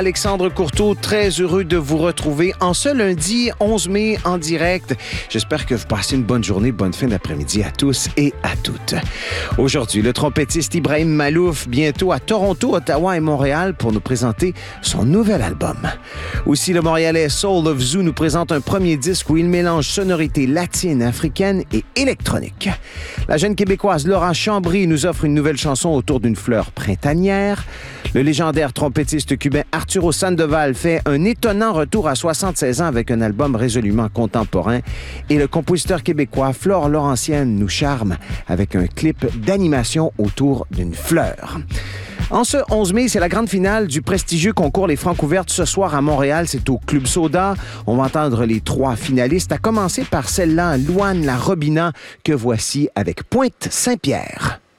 Alexandre Courteau, très heureux de vous retrouver en ce lundi 11 mai en direct. J'espère que vous passez une bonne journée, bonne fin d'après-midi à tous et à toutes. Aujourd'hui, le trompettiste Ibrahim Malouf, bientôt à Toronto, Ottawa et Montréal pour nous présenter son nouvel album. Aussi, le Montréalais Soul of Zoo nous présente un premier disque où il mélange sonorités latines, africaines et électroniques. La jeune Québécoise Laura Chambry nous offre une nouvelle chanson autour d'une fleur printanière. Le légendaire trompettiste cubain Arturo Sandoval fait un étonnant retour à 76 ans avec un album résolument contemporain. Et le compositeur québécois Flore Laurentienne nous charme avec un clip d'animation autour d'une fleur. En ce 11 mai, c'est la grande finale du prestigieux concours Les Francs ouvertes ce soir à Montréal. C'est au Club Soda. On va entendre les 3 finalistes, à commencer par celle-là, Louane La Robina, que voici avec Pointe Saint-Pierre.